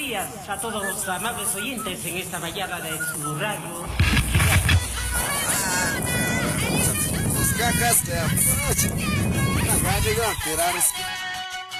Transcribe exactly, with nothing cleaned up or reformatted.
días a todos los amables oyentes en esta mañana de su radio. Os cacas que a... Não vai ligar, tirar